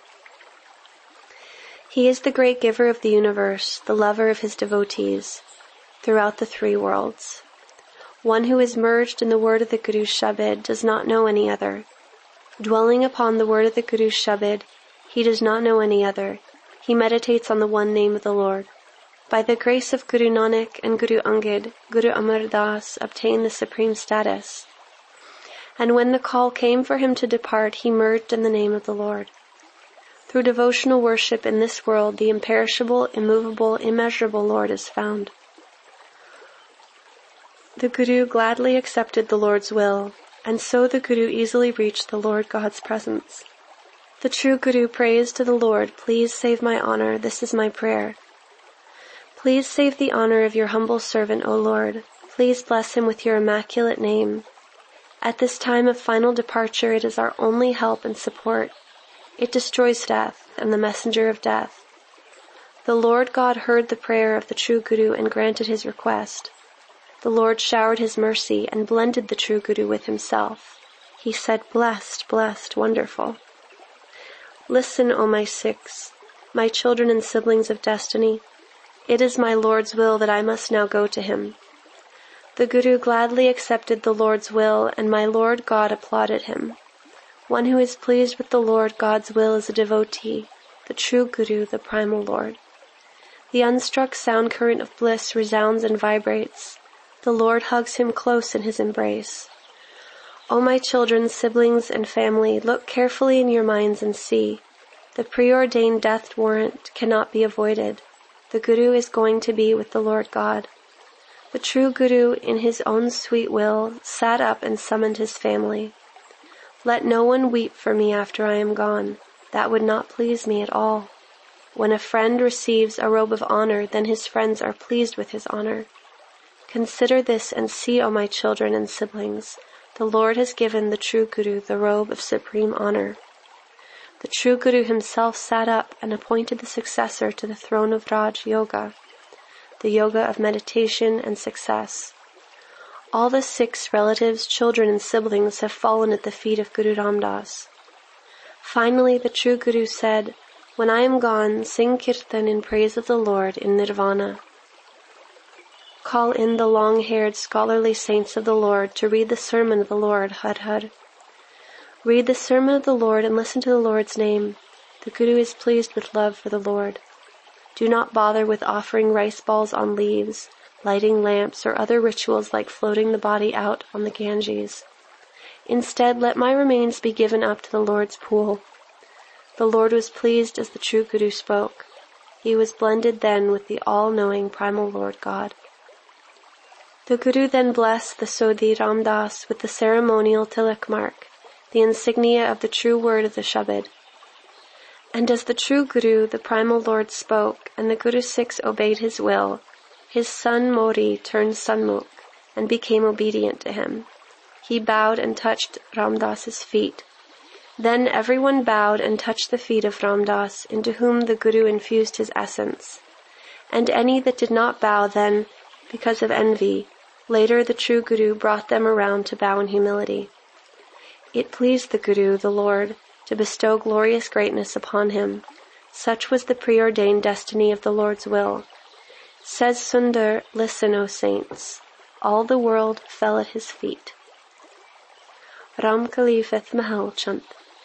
He is the great giver of the universe, the lover of his devotees throughout the three worlds. One who is merged in the word of the Guru's Shabad does not know any other. Dwelling upon the word of the Guru's Shabad, he does not know any other. He meditates on the one name of the Lord. By the grace of Guru Nanak and Guru Angad, Guru Amar Das obtained the supreme status. And when the call came for him to depart, he merged in the name of the Lord. Through devotional worship in this world, the imperishable, immovable, immeasurable Lord is found. The Guru gladly accepted the Lord's will, and so the Guru easily reached the Lord God's presence. The true Guru prays to the Lord, "Please save my honor, this is my prayer. Please save the honor of your humble servant, O Lord. Please bless him with your immaculate name. At this time of final departure, it is our only help and support. It destroys death and the messenger of death." The Lord God heard the prayer of the true Guru and granted his request. The Lord showered his mercy and blended the true Guru with himself. He said, "Blessed, blessed, wonderful." Listen, O my Sikhs, my children and siblings of destiny. It is my Lord's will that I must now go to him. The Guru gladly accepted the Lord's will, and my Lord God applauded him. One who is pleased with the Lord God's will is a devotee, the true Guru, the primal Lord. The unstruck sound current of bliss resounds and vibrates. The Lord hugs him close in his embrace. O my children, siblings, and family, look carefully in your minds and see. The preordained death warrant cannot be avoided. The Guru is going to be with the Lord God. The true Guru, in his own sweet will, sat up and summoned his family. Let no one weep for me after I am gone. That would not please me at all. When a friend receives a robe of honor, then his friends are pleased with his honor. Consider this and see, O my children and siblings, the Lord has given the true Guru the robe of supreme honor. The true Guru himself sat up and appointed the successor to the throne of Raj Yoga, the yoga of meditation and success. All the Sikhs, relatives, children, and siblings have fallen at the feet of Guru Ram Das. Finally, the true Guru said, "When I am gone, sing kirtan in praise of the Lord in Nirvana. Call in the long-haired, scholarly saints of the Lord to read the sermon of the Lord, Har Har. Read the sermon of the Lord and listen to the Lord's name. The Guru is pleased with love for the Lord. Do not bother with offering rice balls on leaves, lighting lamps, or other rituals like floating the body out on the Ganges. Instead, let my remains be given up to the Lord's pool." The Lord was pleased as the true Guru spoke. He was blended then with the all-knowing primal Lord God. The Guru then blessed the Sodhi Ram Das with the ceremonial tilak mark, the insignia of the true word of the Shabad. And as the true Guru, the primal Lord, spoke, and the Guru Sikhs obeyed his will, his son Mori turned Sanmukh and became obedient to him. He bowed and touched Ram Das's feet. Then everyone bowed and touched the feet of Ram Das, into whom the Guru infused his essence. And any that did not bow then, because of envy, later the true Guru brought them around to bow in humility. It pleased the Guru, the Lord, to bestow glorious greatness upon him. Such was the preordained destiny of the Lord's will. Says Sundar, "Listen, O saints, all the world fell at his feet." Ram Kalifeth Mahal Chant.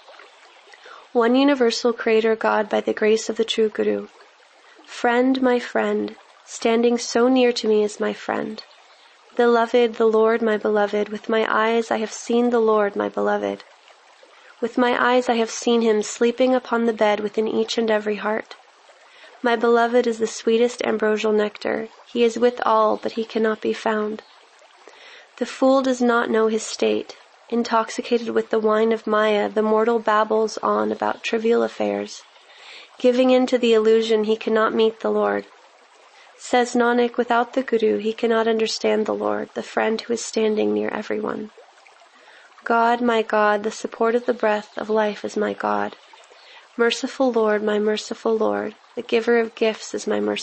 One universal Creator God by the grace of the true Guru. Friend, my friend, standing so near to me is my friend. Beloved, the Lord, my beloved, with my eyes I have seen the Lord, my beloved. With my eyes I have seen him sleeping upon the bed within each and every heart. My beloved is the sweetest ambrosial nectar. He is with all, but he cannot be found. The fool does not know his state. Intoxicated with the wine of Maya, the mortal babbles on about trivial affairs. Giving in to the illusion he cannot meet the Lord. Says Nanak, without the Guru he cannot understand the Lord, the friend who is standing near everyone. God, my God, the support of the breath of life is my God. Merciful Lord, my merciful Lord, the giver of gifts is my merciful